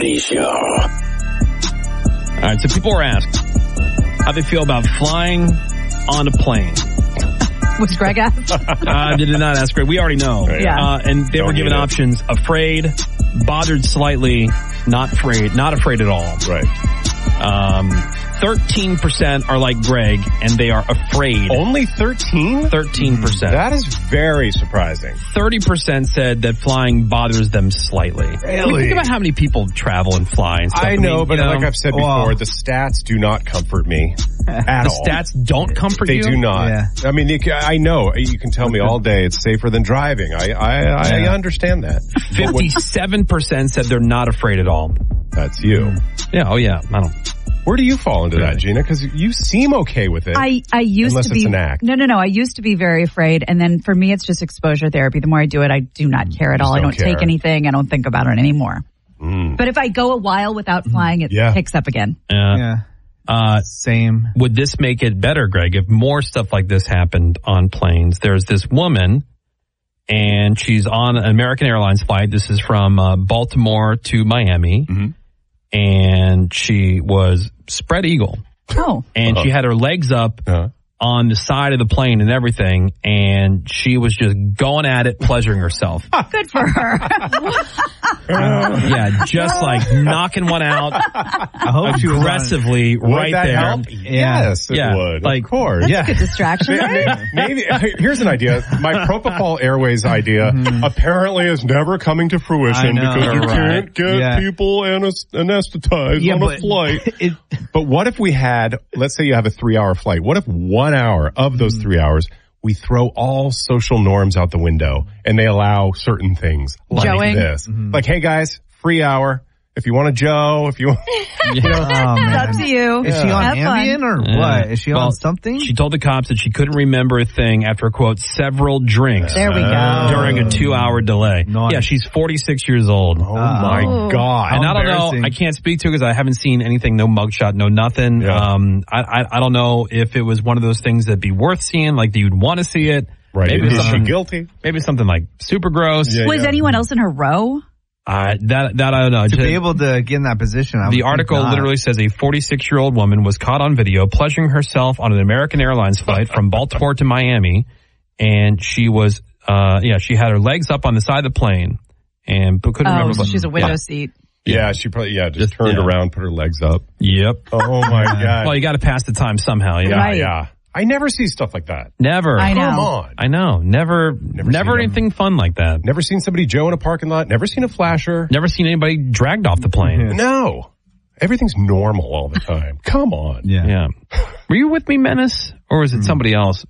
Woody Show. All right, so people were asked how they feel about flying on a plane. Was Greg asked? They did not ask Greg. We already know. Yeah. And they were given options: afraid, bothered slightly, not afraid at all. Right. 13% are like Greg, and they are afraid. Only 13? 13%. That is very surprising. 30% said that flying bothers them slightly. Really? Think about how many people travel and fly and stuff. I know, but like I've said before, the stats do not comfort me at all. The stats don't comfort you? you? They do not. Yeah. I mean, I know. You can tell me all day it's safer than driving. I understand that. 57% said they're not afraid at all. That's you. Yeah, oh yeah. I don't... Where do you fall into that, Gina? Because you seem okay with it. I used unless to be. It's an act. No. I used to be very afraid, and then for me, it's just exposure therapy. The more I do it, I do not care at all. I don't take anything. I don't think about it anymore. But if I go a while without flying, it picks up again. Same. Would this make it better, Greg, if more stuff like this happened on planes? There's this woman, and she's on an American Airlines flight. This is from Baltimore to Miami. And she was spread eagle. Oh. And she had her legs up on the side of the plane and everything, and she was just going at it, pleasuring herself. Good for her. Yeah, just like knocking one out I hope aggressively right that there. Help? Yes, it would. Like, of course. That's a good distraction, right? Maybe here's an idea. My Propofol Airways idea apparently is never coming to fruition because you can't get people anesthetized on a flight. But what if we had, let's say you have a 3-hour flight. What if 1 hour of those 3 hours we throw all social norms out the window and they allow certain things like this? Like, hey guys, free hour. If you want a Joe, if you want, it's up to you. Is she on Ambien or what? Is she on something? She told the cops that she couldn't remember a thing after, quote, several drinks. There we go. During a 2-hour delay. Nice. Yeah, she's 46 years old. Oh my God. And I don't know, I can't speak to it because I haven't seen anything, no mugshot, no nothing. Yeah. I don't know if it was one of those things that'd be worth seeing, like that you'd want to see it. Right. Maybe Is she something guilty? Maybe something like super gross. Yeah, Was anyone else in her row? That I don't know. To be able to get in that position, the article literally says a 46-year-old woman was caught on video pleasuring herself on an American Airlines flight from Baltimore to Miami, and she was, she had her legs up on the side of the plane and couldn't remember. So she's a window seat. Yeah, she probably just turned around, put her legs up. Yep. Oh my God. Well, you got to pass the time somehow. Yeah. Right. Yeah. I never see stuff like that. Never. I know. Come on. I know. Never anything fun like that. Never seen somebody Joe in a parking lot. Never seen a flasher. Never seen anybody dragged off the plane. No. Everything's normal all the time. Come on. Yeah. Were you with me, Menace? Or was it somebody else?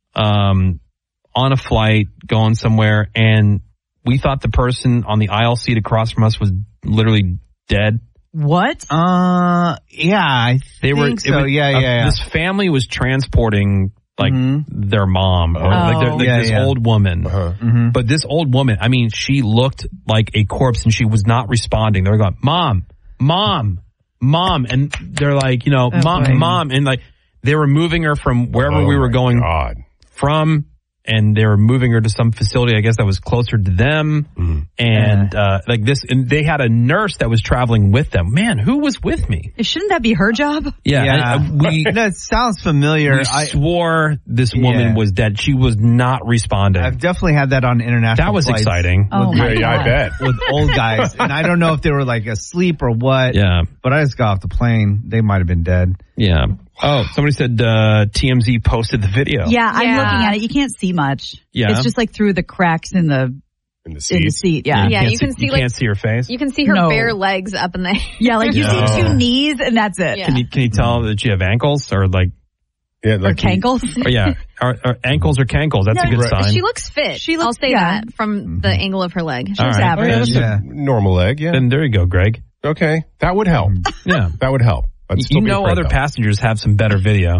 On a flight, going somewhere, and we thought the person on the aisle seat across from us was literally dead. What? Yeah, I think so. Yeah. This family was transporting their mom, or this old woman. But this old woman, I mean, she looked like a corpse, and she was not responding. They were going, "Mom, mom, mom," and they're like, "Mom," and like they were moving her from wherever we were going from. And they were moving her to some facility, I guess, that was closer to them. And and they had a nurse that was traveling with them. Man, who was with me? Shouldn't that be her job? Yeah. That sounds familiar. We swore this woman was dead. She was not responding. I've definitely had that on international That was flights exciting. Oh, my God. I bet. With old guys. And I don't know if they were like asleep or what. Yeah. But I just got off the plane. They might have been dead. Yeah. Oh, somebody said TMZ posted the video. Yeah, I'm looking at it. You can't see much. Yeah. It's just like through the cracks in the seat. Yeah. Yeah, you can see you can't see her face. You can see her bare legs up in the Yeah, like you see 2 knees and that's it. Yeah. Can you tell that you have ankles or like? Yeah, or cankles? Or ankles or cankles. That's a good sign. She looks fit. I'll say that from the angle of her leg. She's average. That's a normal leg, Then there you go, Greg. Okay, that would help. Yeah. That would help. Other passengers have some better video.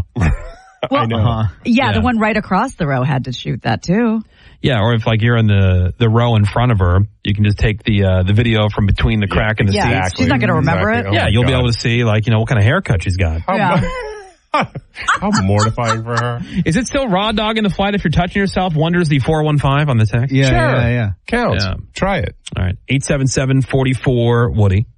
I know. Yeah, the one right across the row had to shoot that too. Yeah, or if like you're in the row in front of her, you can just take the video from between the crack in the seat. Exactly. She's not going to remember it. Yeah, you'll be able to see what kind of haircut she's got. How mortifying for her. Is it still raw dog in the flight if you're touching yourself? Wonders the 415 on the text. Yeah, Counts. Yeah. Try it. All right. 877-44-WOODY.